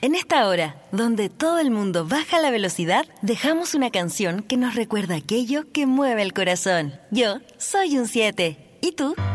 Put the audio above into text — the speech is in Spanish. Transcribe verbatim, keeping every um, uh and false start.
En esta hora, donde todo el mundo baja la velocidad, dejamos una canción que nos recuerda aquello que mueve el corazón. Yo soy un siete. ¿Y tú?